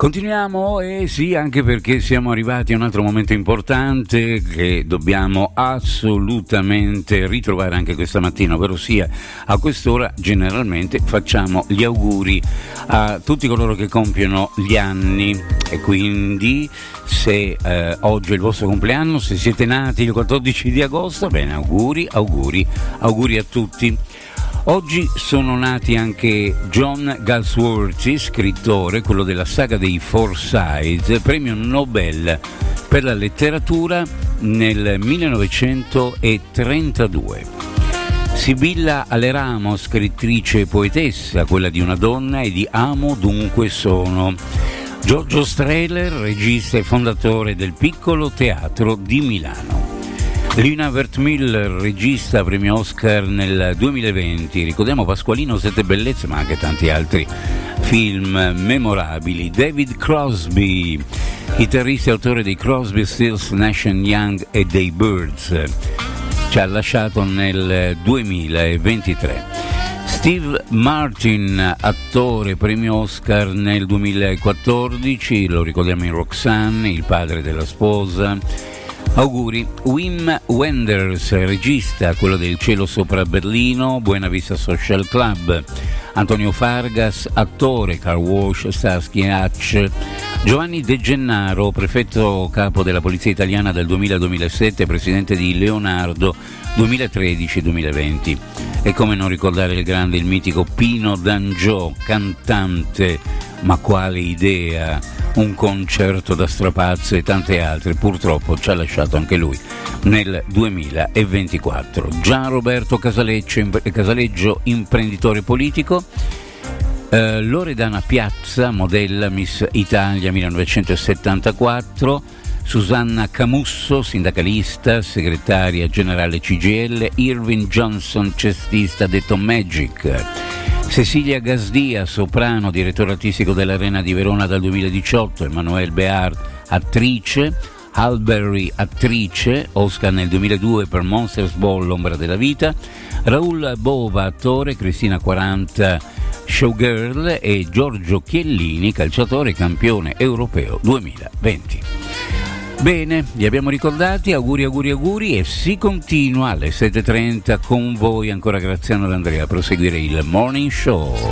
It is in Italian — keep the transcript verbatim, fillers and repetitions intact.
Continuiamo, e eh sì, anche perché siamo arrivati a un altro momento importante che dobbiamo assolutamente ritrovare anche questa mattina, ovvero sia a quest'ora generalmente facciamo gli auguri a tutti coloro che compiono gli anni, e quindi se eh, oggi è il vostro compleanno, se siete nati il quattordici di agosto, bene, auguri, auguri, auguri a tutti. Oggi sono nati anche John Galsworthy, scrittore, quello della saga dei Forsyth, premio Nobel per la letteratura nel millenovecentotrentadue. Sibilla Aleramo, scrittrice e poetessa, quella di Una donna e di Amo dunque sono. Giorgio Strehler, regista e fondatore del Piccolo Teatro di Milano. Lina Wertmüller, regista, premio Oscar nel duemilaventi. Ricordiamo Pasqualino, Sette bellezze, ma anche tanti altri film memorabili. David Crosby, chitarrista e autore dei Crosby, Stills, Nash and Young e dei Byrds, ci ha lasciato nel duemilaventitré. Steve Martin, attore, premio Oscar nel duemilaquattordici, lo ricordiamo in Roxanne, il padre della sposa. Auguri. Wim Wenders, regista, quello del Cielo sopra Berlino, Buena Vista Social Club. Antonio Fargas, attore, Car Wash, Starsky and Hutch. Giovanni De Gennaro, prefetto capo della Polizia Italiana del duemila duemilasette, presidente di Leonardo duemilatredici duemilaventi. E come non ricordare il grande, il mitico Pino D'Angiò, cantante, ma quale idea, un concerto da strapazzo e tante altre. Purtroppo ci ha lasciato anche lui nel duemilaventiquattro. Gian Roberto Casaleggio, imprenditore politico. eh, Loredana Piazza, modella, Miss Italia millenovecentosettantaquattro. Susanna Camusso, sindacalista, segretaria generale C G I L. Irving Johnson, cestista detto Magic. Cecilia Gasdia, soprano, direttore artistico dell'Arena di Verona dal duemiladiciotto. Emanuele Beard, attrice. Hal Berry, attrice, Oscar nel duemiladue per Monsters Ball, L'ombra della vita. Raul Bova, attore. Cristina quaranta, showgirl. E Giorgio Chiellini, calciatore, campione europeo duemilaventi. Bene, li abbiamo ricordati, auguri, auguri, auguri, e si continua alle sette e trenta con voi, ancora Graziano D'Andrea, a proseguire il Morning Show.